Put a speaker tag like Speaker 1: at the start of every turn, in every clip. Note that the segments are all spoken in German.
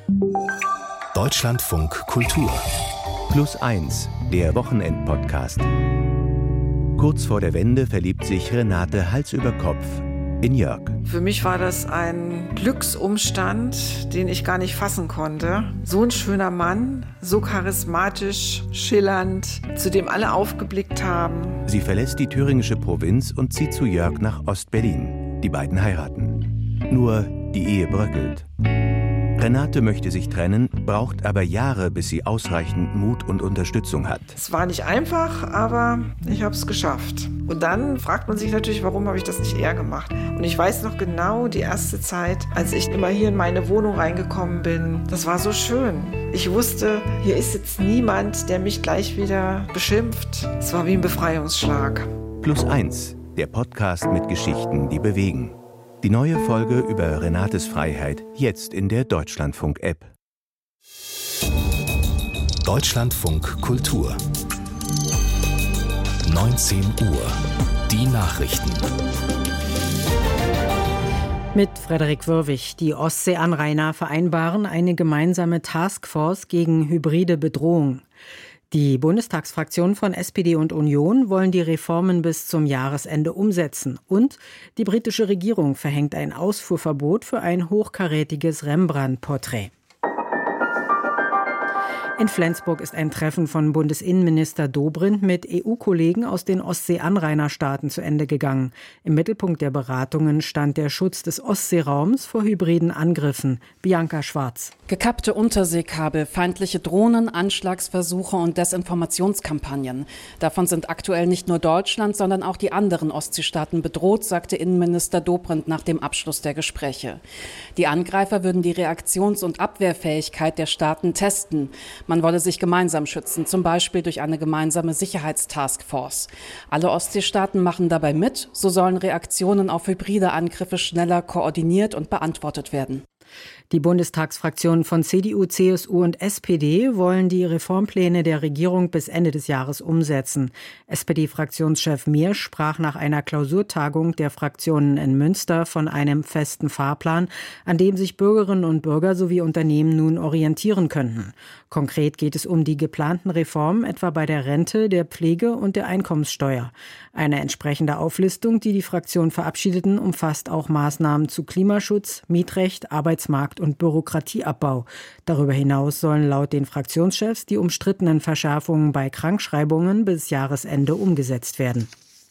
Speaker 1: Deutschlandfunk Kultur
Speaker 2: +1, der Wochenendpodcast. Kurz vor der Wende verliebt sich Renate Hals über Kopf in Jörg.
Speaker 3: Für mich war das ein Glücksumstand, den ich gar nicht fassen konnte. So ein schöner Mann, so charismatisch, schillernd, zu dem alle aufgeblickt haben.
Speaker 2: Sie verlässt die thüringische Provinz und zieht zu Jörg nach Ostberlin. Die beiden heiraten. Nur die Ehe bröckelt. Renate möchte sich trennen, braucht aber Jahre, bis sie ausreichend Mut und Unterstützung hat.
Speaker 3: Es war nicht einfach, aber ich habe es geschafft. Und dann fragt man sich natürlich, warum habe ich das nicht eher gemacht? Und ich weiß noch genau, die erste Zeit, als ich immer hier in meine Wohnung reingekommen bin, das war so schön. Ich wusste, hier ist jetzt niemand, der mich gleich wieder beschimpft. Es war wie ein Befreiungsschlag.
Speaker 2: +1, der Podcast mit Geschichten, die bewegen. Die neue Folge über Renates Freiheit jetzt in der Deutschlandfunk-App.
Speaker 1: Deutschlandfunk Kultur 19 Uhr. Die Nachrichten.
Speaker 4: Mit Frederik Wörwig. Die Ostseeanrainer vereinbaren eine gemeinsame Taskforce gegen hybride Bedrohung. Die Bundestagsfraktionen von SPD und Union wollen die Reformen bis zum Jahresende umsetzen. Und die britische Regierung verhängt ein Ausfuhrverbot für ein hochkarätiges Rembrandt-Porträt. In Flensburg ist ein Treffen von Bundesinnenminister Dobrindt mit EU-Kollegen aus den Ostsee-Anrainerstaaten zu Ende gegangen. Im Mittelpunkt der Beratungen stand der Schutz des Ostseeraums vor hybriden Angriffen. Bianca Schwarz.
Speaker 5: Gekappte Unterseekabel, feindliche Drohnen, Anschlagsversuche und Desinformationskampagnen. Davon sind aktuell nicht nur Deutschland, sondern auch die anderen Ostseestaaten bedroht, sagte Innenminister Dobrindt nach dem Abschluss der Gespräche. Die Angreifer würden die Reaktions- und Abwehrfähigkeit der Staaten testen. Man wolle sich gemeinsam schützen, zum Beispiel durch eine gemeinsame Sicherheitstaskforce. Alle Ostseestaaten machen dabei mit, so sollen Reaktionen auf hybride Angriffe schneller koordiniert und beantwortet werden.
Speaker 4: Die Bundestagsfraktionen von CDU, CSU und SPD wollen die Reformpläne der Regierung bis Ende des Jahres umsetzen. SPD-Fraktionschef Miersch sprach nach einer Klausurtagung der Fraktionen in Münster von einem festen Fahrplan, an dem sich Bürgerinnen und Bürger sowie Unternehmen nun orientieren könnten. Konkret geht es um die geplanten Reformen, etwa bei der Rente, der Pflege und der Einkommenssteuer. Eine entsprechende Auflistung, die die Fraktionen verabschiedeten, umfasst auch Maßnahmen zu Klimaschutz, Mietrecht, Arbeitsmarkt und Bürokratieabbau. Darüber hinaus sollen laut den Fraktionschefs die umstrittenen Verschärfungen bei Krankschreibungen bis Jahresende umgesetzt werden.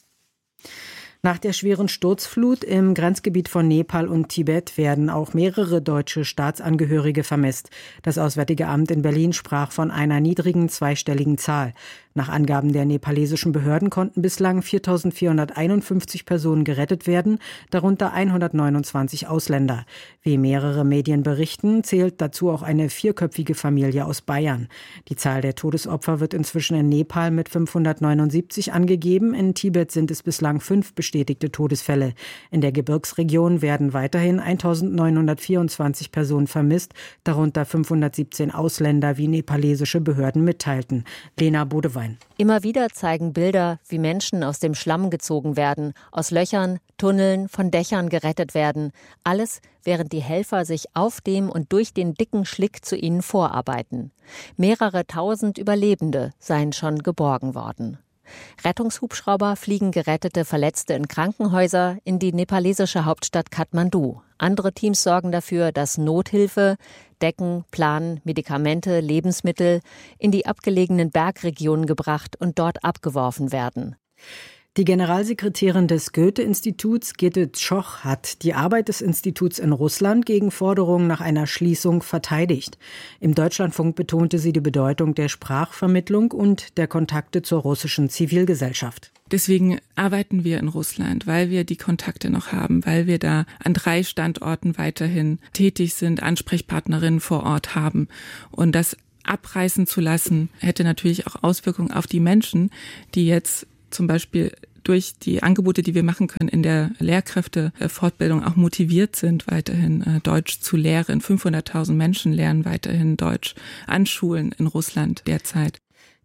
Speaker 4: Nach der schweren Sturzflut im Grenzgebiet von Nepal und Tibet werden auch mehrere deutsche Staatsangehörige vermisst. Das Auswärtige Amt in Berlin sprach von einer niedrigen zweistelligen Zahl. Nach Angaben der nepalesischen Behörden konnten bislang 4.451 Personen gerettet werden, darunter 129 Ausländer. Wie mehrere Medien berichten, zählt dazu auch eine vierköpfige Familie aus Bayern. Die Zahl der Todesopfer wird inzwischen in Nepal mit 579 angegeben. In Tibet sind es bislang 5 bestätigte Todesfälle. In der Gebirgsregion werden weiterhin 1.924 Personen vermisst, darunter 517 Ausländer, wie nepalesische Behörden mitteilten. Lena Bodewein.
Speaker 6: Immer wieder zeigen Bilder, wie Menschen aus dem Schlamm gezogen werden, aus Löchern, Tunneln, von Dächern gerettet werden. Alles, während die Helfer sich auf dem und durch den dicken Schlick zu ihnen vorarbeiten. Mehrere tausend Überlebende seien schon geborgen worden. Rettungshubschrauber fliegen gerettete Verletzte in Krankenhäuser in die nepalesische Hauptstadt Kathmandu. Andere Teams sorgen dafür, dass Nothilfe, Decken, Planen, Medikamente, Lebensmittel in die abgelegenen Bergregionen gebracht und dort abgeworfen werden.
Speaker 4: Die Generalsekretärin des Goethe-Instituts, Gitte Tschoch, hat die Arbeit des Instituts in Russland gegen Forderungen nach einer Schließung verteidigt. Im Deutschlandfunk betonte sie die Bedeutung der Sprachvermittlung und der Kontakte zur russischen Zivilgesellschaft.
Speaker 7: Deswegen arbeiten wir in Russland, weil wir die Kontakte noch haben, weil wir da an 3 Standorten weiterhin tätig sind, Ansprechpartnerinnen vor Ort haben. Und das abreißen zu lassen, hätte natürlich auch Auswirkungen auf die Menschen, die jetzt zum Beispiel durch die Angebote, die wir machen können in der Lehrkräftefortbildung auch motiviert sind, weiterhin Deutsch zu lehren. 500.000 Menschen lernen weiterhin Deutsch an Schulen in Russland derzeit.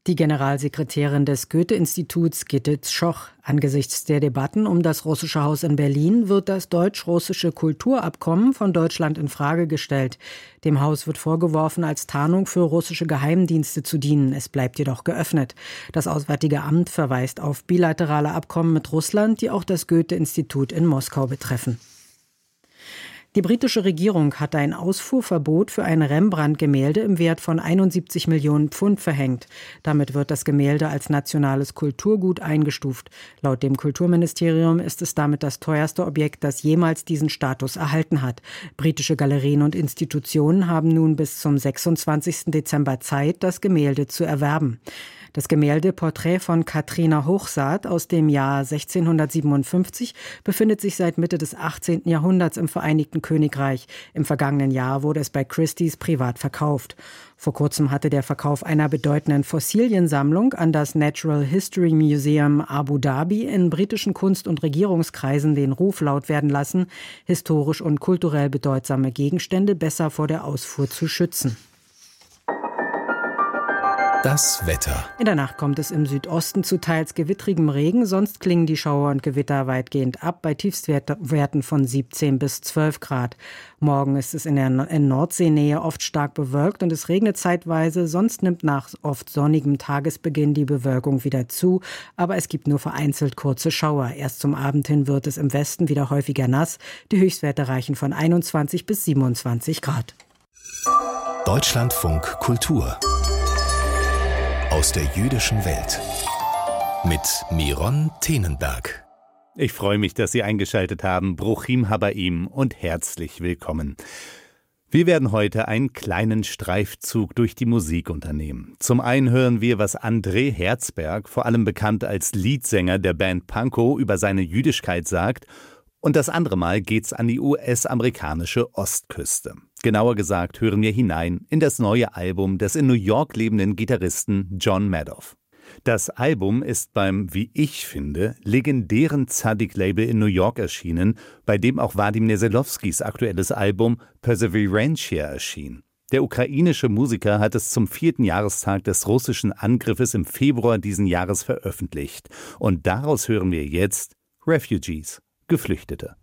Speaker 4: Die Generalsekretärin des Goethe-Instituts, Gitte Schoch. Angesichts der Debatten um das Russische Haus in Berlin wird das deutsch-russische Kulturabkommen von Deutschland in Frage gestellt. Dem Haus wird vorgeworfen, als Tarnung für russische Geheimdienste zu dienen. Es bleibt jedoch geöffnet. Das Auswärtige Amt verweist auf bilaterale Abkommen mit Russland, die auch das Goethe-Institut in Moskau betreffen. Die britische Regierung hatte ein Ausfuhrverbot für ein Rembrandt-Gemälde im Wert von 71 Millionen Pfund verhängt. Damit wird das Gemälde als nationales Kulturgut eingestuft. Laut dem Kulturministerium ist es damit das teuerste Objekt, das jemals diesen Status erhalten hat. Britische Galerien und Institutionen haben nun bis zum 26. Dezember Zeit, das Gemälde zu erwerben. Das Gemälde Porträt von Katrina Hochsaat aus dem Jahr 1657 befindet sich seit Mitte des 18. Jahrhunderts im Vereinigten Königreich. Im vergangenen Jahr wurde es bei Christie's privat verkauft. Vor kurzem hatte der Verkauf einer bedeutenden Fossiliensammlung an das Natural History Museum Abu Dhabi in britischen Kunst- und Regierungskreisen den Ruf laut werden lassen, historisch und kulturell bedeutsame Gegenstände besser vor der Ausfuhr zu schützen.
Speaker 1: Das Wetter.
Speaker 4: In der Nacht kommt es im Südosten zu teils gewittrigem Regen, sonst klingen die Schauer und Gewitter weitgehend ab bei Tiefstwerten von 17 bis 12 Grad. Morgen ist es in Nordseenähe oft stark bewölkt und es regnet zeitweise, sonst nimmt nach oft sonnigem Tagesbeginn die Bewölkung wieder zu, aber es gibt nur vereinzelt kurze Schauer. Erst zum Abend hin wird es im Westen wieder häufiger nass. Die Höchstwerte reichen von 21 bis 27 Grad.
Speaker 1: Deutschlandfunk Kultur aus der jüdischen Welt mit Miron Tenenberg.
Speaker 8: Ich freue mich, dass Sie eingeschaltet haben. Bruchim Habaim und herzlich willkommen. Wir werden heute einen kleinen Streifzug durch die Musik unternehmen. Zum einen hören wir, was André Herzberg, vor allem bekannt als Leadsänger der Band Pankow, über seine Jüdischkeit sagt. Und das andere Mal geht's an die US-amerikanische Ostküste. Genauer gesagt hören wir hinein in das neue Album des in New York lebenden Gitarristen John Madoff. Das Album ist beim, wie ich finde, legendären Tzadik-Label in New York erschienen, bei dem auch Wadim Neselowskis aktuelles Album Perseverantia erschien. Der ukrainische Musiker hat es zum 4. Jahrestag des russischen Angriffes im Februar diesen Jahres veröffentlicht. Und daraus hören wir jetzt Refugees. Geflüchtete.